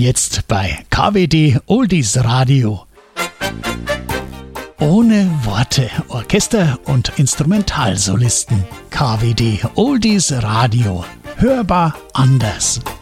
Jetzt bei KWD Oldies Radio. Ohne Worte, Orchester- und Instrumentalsolisten. KWD Oldies Radio. Hörbar anders.